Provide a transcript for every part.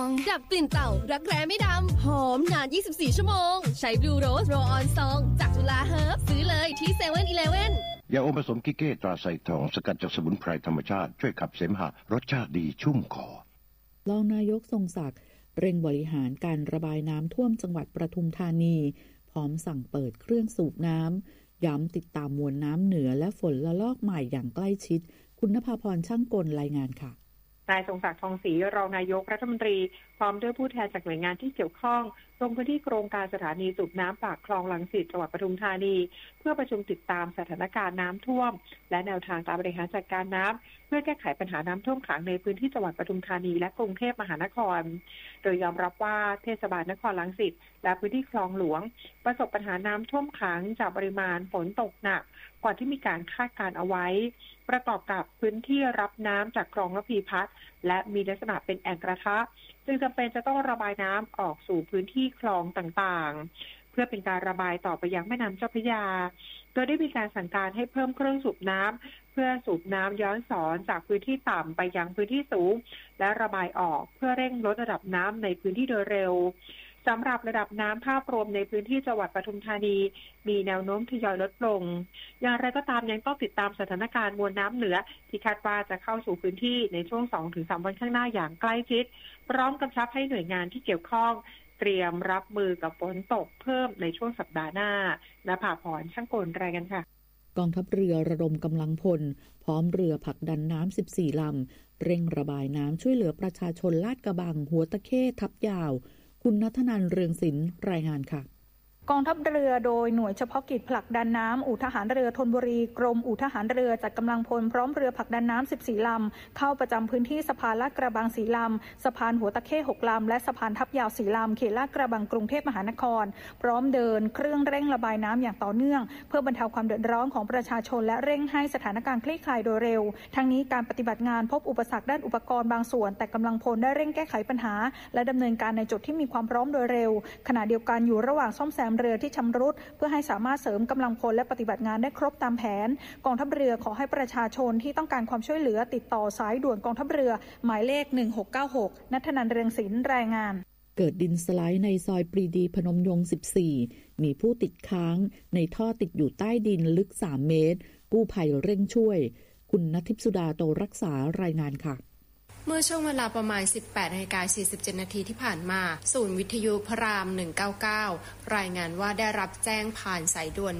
ดับกลิ่นเต่ารักแร้ไม่ดำหอมนาน24ชั่วโมงใช้ Blue Rose Roll On Song จากจุฬาเฮิร์บซื้อเลยที่ 7-Eleven ยาอมผสมกิเก้ตราไซทองสกัดจากสมุนไพรธรรมชาติช่วยขับเสมหะรสชาติดีชุ่มคอรองนายกทรงศักดิ์เร่งบริหารการระบายน้ำท่วมจังหวัดปทุมธานีพร้อมสั่งเปิดเครื่องสูบน้ำย้ำติดตามมวลน้ำเหนือและฝนละลอกใหม่อย่างใกล้ชิดคุณณภาพรช่างกลรายงานค่ะนายทรงศักดิ์ทองศรีรองนายกรัฐมนตรีพร้อมด้วยผู้แทนจากหน่วยงานที่เกี่ยวข้องลงพื้นที่โครงการสถานีสูบน้ำปากคลองรังสิตจังหวัดปทุมธานีเพื่อประชุมติดตามสถานการณ์น้ำท่วมและแนวทางการบริหารจัดการน้ำเพื่อแก้ไขปัญหาน้ำท่วมขังในพื้นที่จังหวัดปทุมธานีและกรุงเทพมหานครโดยยอมรับว่าเทศบาลนครรังสิตและพื้นที่คลองหลวงประสบปัญหาน้ำท่วมขังจากปริมาณฝนตกหนักกว่าที่มีการคาดการเอาไว้ประกอบกับพื้นที่รับน้ำจากคลองระพีพัฒน์และมีลักษณะเป็นแอ่งกระทะจึงจำเป็นจะต้องระบายน้ำออกสู่พื้นที่คลองต่างๆเพื่อเป็นการระบายต่อไปยังแม่น้ำเจ้าพระยาโดยได้มีการสั่งการให้เพิ่มเครื่องสูบน้ำเพื่อสูบน้ำย้อนสอนจากพื้นที่ต่ำไปยังพื้นที่สูงและระบายออกเพื่อเร่งลดระดับน้ำในพื้นที่โดยเร็วสำหรับระดับน้ำภาพรวมในพื้นที่จังหวัดปทุมธานีมีแนวโน้มทยอยลดลงอย่างไรก็ตามยังต้องติดตามสถานการณ์มวลน้ำเหนือที่คาดว่าจะเข้าสู่พื้นที่ในช่วง 2-3 วันข้างหน้าอย่างใกล้ชิดพร้อมกำชับให้หน่วยงานที่เกี่ยวข้องเตรียมรับมือกับฝนตกเพิ่มในช่วงสัปดาห์หน้าณภาพรช่างกลรายงานค่ะกองทัพเรือระดมกำลังพลพร้อมเรือผลักดันน้ำ14ลำเร่งระบายน้ำช่วยเหลือประชาชนลาดกระบังหัวตะเข้ทับยาวคุณณัฐนันท์ เรืองศิลป์รายงานค่ะกองทัพเรือโดยหน่วยเฉพาะกิจผลักดันน้ำอู่ทหารเรือธนบุรีกรมอู่ทหารเรือจัดกำลังพลพร้อมเรือผลักดันน้ำ14ลำเข้าประจำพื้นที่สะพานลาดกระบัง4ลำสะพานหัวตะเข้6ลำและสะพานทับยาว4ลำเขตลาดกระบังกรุงเทพมหานครพร้อมเดินเครื่องเร่งระบายน้ำอย่างต่อเนื่องเพื่อบรรเทาความเดือดร้อนของประชาชนและเร่งให้สถานการณ์คลี่คลายโดยเร็วทั้งนี้การปฏิบัติงานพบอุปสรรคด้านอุปกรณ์บางส่วนแต่กำลังพลได้เร่งแก้ไขปัญหาและดำเนินการในจุดที่มีความพร้อมโดยเร็วขณะเดียวกันอยู่ระหว่างซ่อมแซมเรือที่ชำรุดเพื่อให้สามารถเสริมกำลังพลและปฏิบัติงานได้ครบตามแผนกองทัพเรือขอให้ประชาชนที่ต้องการความช่วยเหลือติดต่อสายด่วนกองทัพเรือหมายเลข1696ณัฐนันท์ เรืองศิลป์รายงานเกิดดินสไลด์ในซอยปรีดีพนมยงค์14มีผู้ติดค้างในท่อติดอยู่ใต้ดินลึก3เมตรกู้ภัยเร่งช่วยคุณณทิพย์สุดาโตรักษารายงานค่ะเมื่อช่วงเวลาประมาณ 18:47 นาทีที่ผ่านมาศูนย์วิทยุพระราม199รายงานว่าได้รับแจ้งผ่านสายด่วน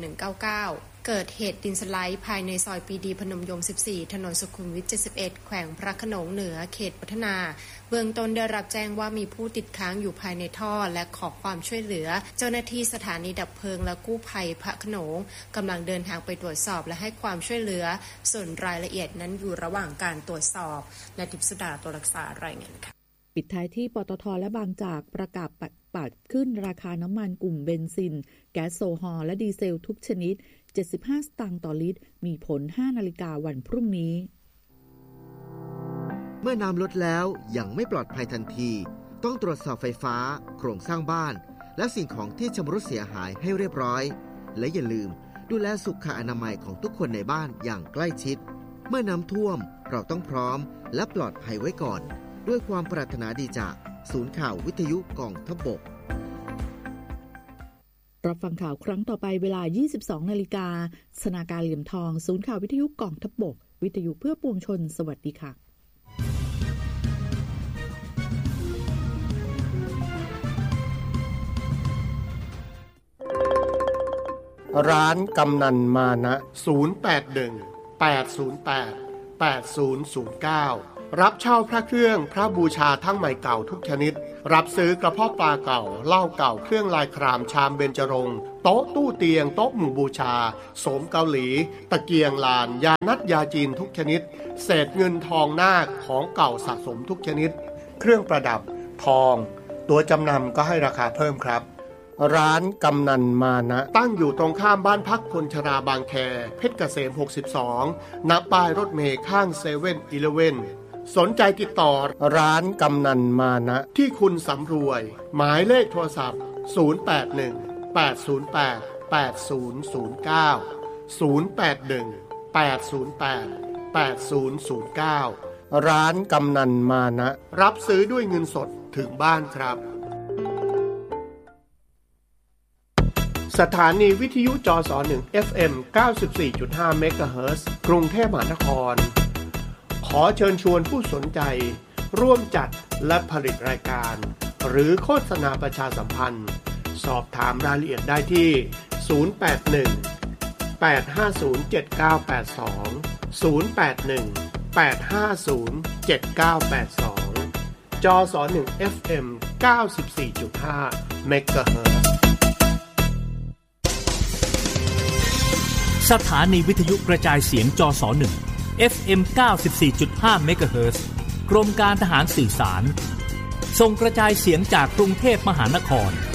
199เกิดเหตุดินสไลด์ภายในซอยปรีดีพนมยงค์14ถนนสุขุมวิท71แขวงพระโขนงเหนือเขตพัฒนาเบื้องต้นได้รับแจ้งว่ามีผู้ติดค้างอยู่ภายในท่อและขอความช่วยเหลือเจ้าหน้าที่สถานีดับเพลิงและกู้ภัยพระโขนงกำลังเดินทางไปตรวจสอบและให้ความช่วยเหลือส่วนรายละเอียดนั้นอยู่ระหว่างการตรวจสอบณทิพย์สุดาตัวรักษารายงานค่ะปิดท้ายที่ปตท.และบางจากประกาศปัดขึ้นราคาน้ำมันกลุ่มเบนซินแก๊สโซฮอล์และดีเซลทุกชนิด75 สตางค์ต่อลิตรมีผล 5 นาฬิกาวันพรุ่งนี้เมื่อน้ำลดแล้วยังไม่ปลอดภัยทันทีต้องตรวจสอบไฟฟ้าโครงสร้างบ้านและสิ่งของที่ชำรุดเสียหายให้เรียบร้อยและอย่าลืมดูแลสุขอนามัยของทุกคนในบ้านอย่างใกล้ชิดเมื่อน้ำท่วมเราต้องพร้อมและปลอดภัยไว้ก่อนด้วยความปรารถนาดีจากศูนย์ข่าววิทยุกองทัพบกรับฟังข่าวครั้งต่อไปเวลา 22:00 น.สนาการเหลี่ยมทองศูนย์ข่าววิทยุกองทัพบกวิทยุเพื่อปวงชนสวัสดีค่ะร้านกำนันมานะ081-808-8009รับเช่าพระเครื่องพระบูชาทั้งใหม่เก่าทุกชนิดรับซื้อกระเพาะปลาเก่าเหล้าเก่าเครื่องลายครามชามเบญจรงค์โต๊ะตู้เตียงโต๊ะหมู่บูชาโสมเกาหลีตะเกียงลานยานัดยาจีนทุกชนิดเศษเงินทองนาคของเก่าสะสมทุกชนิดเครื่องประดับทองตัวจำนำก็ให้ราคาเพิ่มครับร้านกำนันมานะตั้งอยู่ตรงข้ามบ้านพักคนชราบางแคเพชรเกษม62ณป้ายรถเมล์ข้าง7-Elevenสนใจติดต่อร้านกำนันมานะที่คุณสำรวยหมายเลขโทรศัพท์081-808-8009 081-808-8009ร้านกำนันมานะรับซื้อด้วยเงินสดถึงบ้านครับสถานีวิทยุจส1 FM 94.5 เมกะเฮิรตซ์กรุงเทพมหานครขอเชิญชวนผู้สนใจร่วมจัดและผลิตรายการหรือโฆษณาประชาสัมพันธ์สอบถามรายละเอียดได้ที่081 850 7982 081 850 7982 จส1 FM 94.5 เมกะเฮิรตซ์สถานีวิทยุกระจายเสียงจส1 FM 94.5 เมกะเฮิรตซ์กรมการทหารสื่อสารส่งกระจายเสียงจากกรุงเทพมหานคร